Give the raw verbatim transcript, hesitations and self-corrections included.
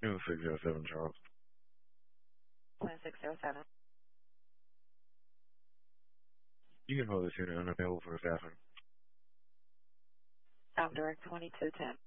New six zero seven Charles. Plan six zero seven. You can hold this unit unavailable for staffing. South Direct twenty-two ten.